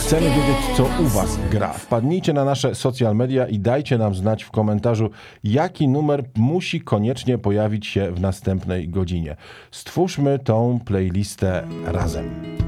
Chcemy wiedzieć, co u Was gra. Wpadnijcie na nasze social media i dajcie nam znać w komentarzu, jaki numer musi koniecznie pojawić się w następnej godzinie. Stwórzmy tą playlistę razem.